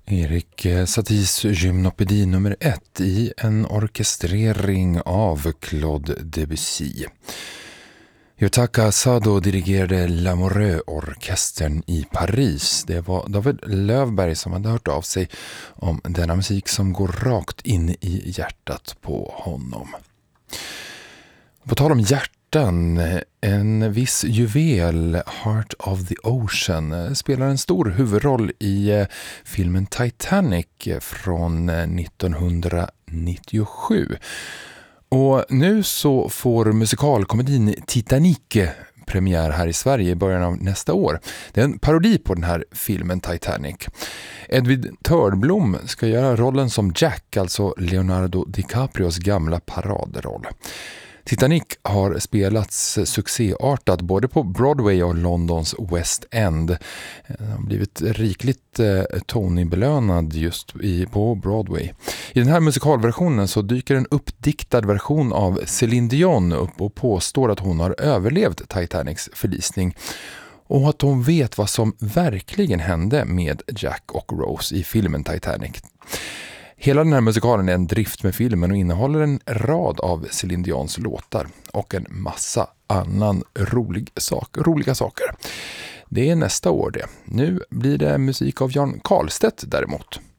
Erik Saties Gymnopédie nummer 1 i en orkestrering av Claude Debussy. Yotaka Sado dirigerade Lamoureux-orkestern i Paris. Det var David Löfberg som hade hört av sig om denna musik som går rakt in i hjärtat på honom. På tal om hjärtan, en viss juvel, Heart of the Ocean, spelar en stor huvudroll i filmen Titanic från 1997. Och nu så får musikalkomedin Titanic premiär här i Sverige i början av nästa år. Det är en parodi på den här filmen Titanic. Edwin Törnblom ska göra rollen som Jack, alltså Leonardo DiCaprios gamla paradroll. Titanic har spelats succéartat både på Broadway och Londons West End. Den har blivit rikligt Tony-belönad just på Broadway. I den här musikalversionen så dyker en uppdiktad version av Céline Dion upp och påstår att hon har överlevt Titanics förlisning och att hon vet vad som verkligen hände med Jack och Rose i filmen Titanic. Hela den här musikalen är en drift med filmen och innehåller en rad av Céline Dions låtar och en massa annan roliga saker. Det är nästa år det. Nu blir det musik av Jan Karlstedt däremot.